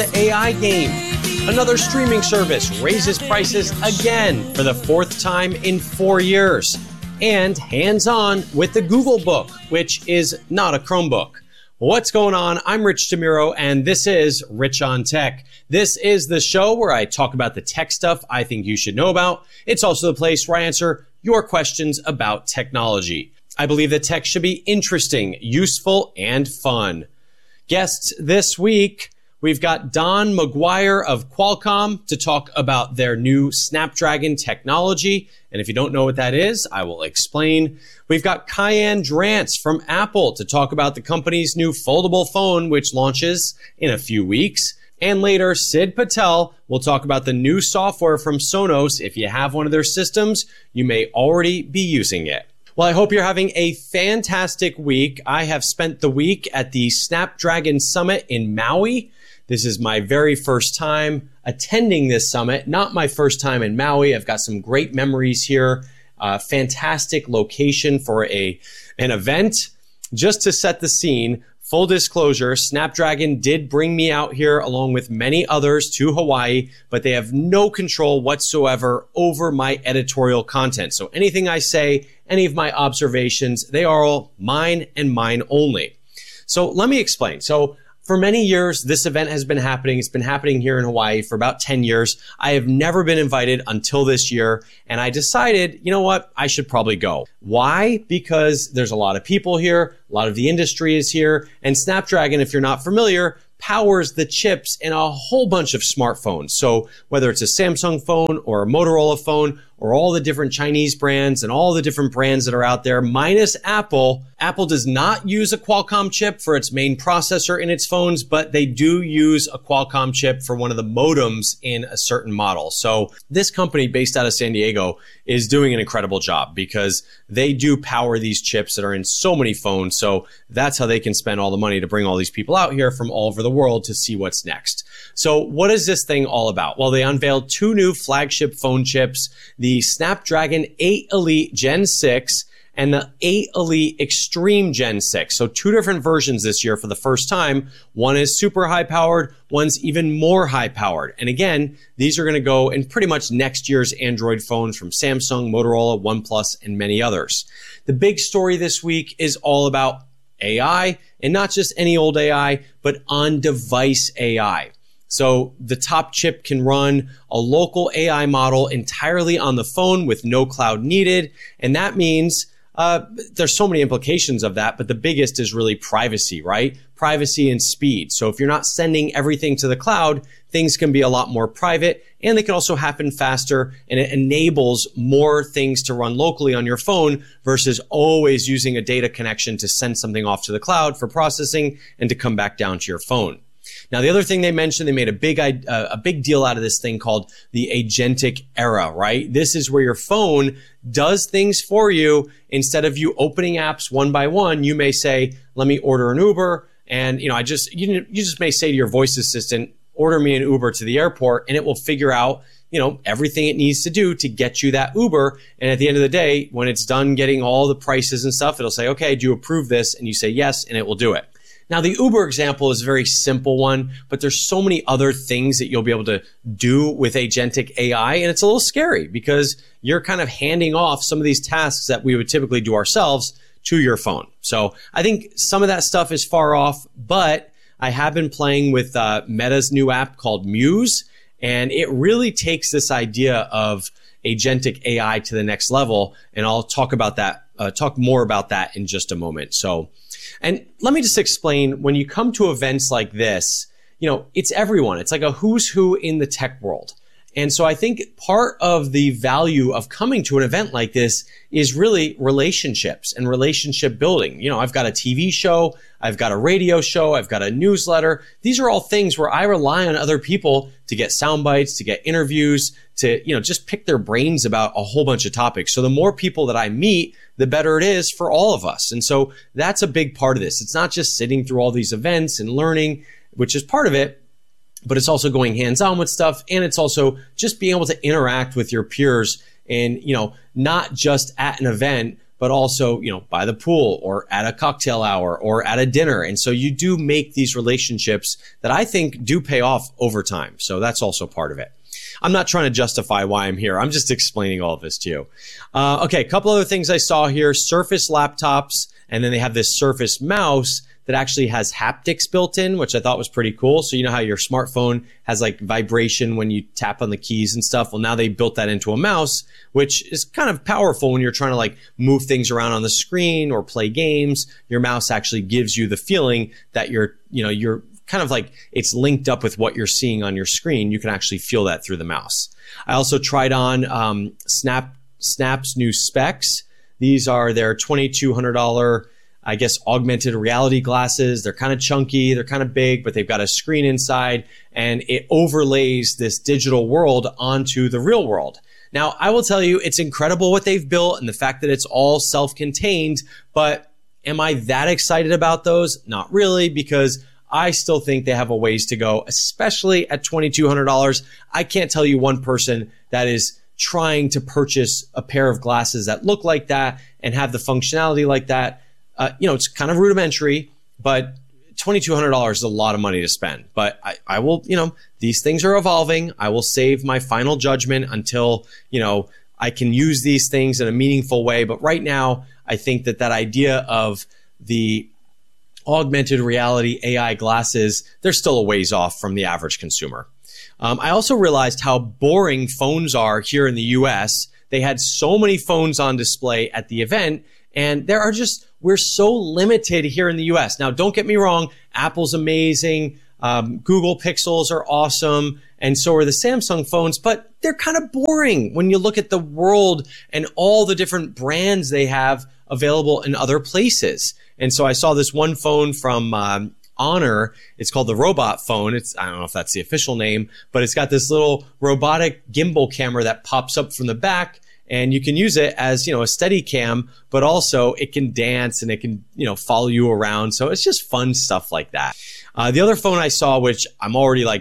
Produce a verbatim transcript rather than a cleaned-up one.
The A I game. Another streaming service raises prices again for the fourth time in four years. And hands-on with the Google Book, which is not a Chromebook. What's going on? I'm Rich DeMuro, and this is Rich on Tech. This is the show where I talk about the tech stuff I think you should know about. It's also the place where I answer your questions about technology. I believe that tech should be interesting, useful, and fun. Guests this week, we've got Don McGuire of Qualcomm to talk about their new Snapdragon technology. And if you don't know what that is, I will explain. We've got Kaiann Drance from Apple to talk about the company's new foldable phone, which launches in a few weeks. And later, Sid Patel will talk about the new software from Sonos. If you have one of their systems, you may already be using it. Well, I hope you're having a fantastic week. I have spent the week at the Snapdragon Summit in Maui. This is my very first time attending this summit, not my first time in Maui. I've got some great memories here. Uh, fantastic location for a an event. Just to set the scene, full disclosure, Snapdragon did bring me out here along with many others to Hawaii, but they have no control whatsoever over my editorial content. So anything I say, any of my observations, they are all mine and mine only. So let me explain. So for many years, this event has been happening. It's been happening here in Hawaii for about ten years. I have never been invited until this year. And I decided, you know what? I should probably go. Why? Because there's a lot of people here. A lot of the industry is here. And Snapdragon, if you're not familiar, powers the chips in a whole bunch of smartphones. So whether it's a Samsung phone or a Motorola phone or all the different Chinese brands and all the different brands that are out there, minus Apple. Apple does not use a Qualcomm chip for its main processor in its phones, but they do use a Qualcomm chip for one of the modems in a certain model. So this company based out of San Diego is doing an incredible job because they do power these chips that are in so many phones. So that's how they can spend all the money to bring all these people out here from all over the world to see what's next. So what is this thing all about? Well, they unveiled two new flagship phone chips, the Snapdragon eight Elite Gen six and the eight Elite Extreme Gen six. So two different versions this year for the first time. One is super high powered, one's even more high powered. And again, these are going to go in pretty much next year's Android phones from Samsung, Motorola, OnePlus, and many others. The big story this week is all about A I, and not just any old A I, but on-device A I. So the top chip can run a local A I model entirely on the phone with no cloud needed. And that means uh, there's so many implications of that, but the biggest is really privacy, right? Privacy and speed. So if you're not sending everything to the cloud, things can be a lot more private and they can also happen faster, and it enables more things to run locally on your phone versus always using a data connection to send something off to the cloud for processing and to come back down to your phone. Now, the other thing they mentioned, they made a big uh, a big deal out of this thing called the agentic era, right? This is where your phone does things for you. Instead of you opening apps one by one, you may say, let me order an Uber. And, you know, I just, you, you just may say to your voice assistant, order me an Uber to the airport, and it will figure out, you know, everything it needs to do to get you that Uber. And at the end of the day, when it's done getting all the prices and stuff, it'll say, okay, do you approve this? And you say yes, and it will do it. Now, the Uber example is a very simple one, but there's so many other things that you'll be able to do with agentic A I, and it's a little scary because you're kind of handing off some of these tasks that we would typically do ourselves to your phone. So I think some of that stuff is far off, but I have been playing with uh, Meta's new app called Muse, and it really takes this idea of agentic A I to the next level, and I'll talk about that, uh, talk more about that in just a moment. So. And let me just explain, when you come to events like this, you know, it's everyone. It's like a who's who in the tech world. And so I think part of the value of coming to an event like this is really relationships and relationship building. You know, I've got a T V show, I've got a radio show, I've got a newsletter. These are all things where I rely on other people to get sound bites, to get interviews, to, you know, just pick their brains about a whole bunch of topics. So the more people that I meet, the better it is for all of us. And so that's a big part of this. It's not just sitting through all these events and learning, which is part of it, but it's also going hands-on with stuff, and it's also just being able to interact with your peers and, you know, not just at an event, but also, you know, by the pool or at a cocktail hour or at a dinner. And so you do make these relationships that I think do pay off over time. So that's also part of it. I'm not trying to justify why I'm here. I'm just explaining all of this to you. Uh, okay, a couple other things I saw here. Surface laptops, and then they have this Surface mouse that actually has haptics built in, which I thought was pretty cool. So you know how your smartphone has like vibration when you tap on the keys and stuff? Well, now they built that into a mouse, which is kind of powerful when you're trying to like move things around on the screen or play games. Your mouse actually gives you the feeling that you're, you know, you're kind of like it's linked up with what you're seeing on your screen. You can actually feel that through the mouse. I also tried on um, Snap Snap's new specs. These are their twenty-two hundred dollars, I guess, augmented reality glasses. They're kind of chunky, they're kind of big, but they've got a screen inside, and it overlays this digital world onto the real world. Now, I will tell you, it's incredible what they've built and the fact that it's all self-contained, but am I that excited about those? Not really, because I still think they have a ways to go, especially at twenty-two hundred dollars. I can't tell you one person that is trying to purchase a pair of glasses that look like that and have the functionality like that. Uh, you know, it's kind of rudimentary, but twenty-two hundred dollars is a lot of money to spend. But I, I will, you know, these things are evolving. I will save my final judgment until, you know, I can use these things in a meaningful way. But right now, I think that that idea of the augmented reality A I glasses, they're still a ways off from the average consumer. Um, I also realized how boring phones are here in the U S. They had so many phones on display at the event, and there are just, we're so limited here in the U S. Now, don't get me wrong, Apple's amazing, um, Google Pixels are awesome, and so are the Samsung phones, but they're kind of boring when you look at the world and all the different brands they have available in other places. And so I saw this one phone from um, Honor. It's called the Robot phone. It's, I don't know if that's the official name, but it's got this little robotic gimbal camera that pops up from the back, and you can use it as, you know, a steady cam, but also it can dance and it can, you know, follow you around. So it's just fun stuff like that. Uh, the other phone I saw, which I'm already like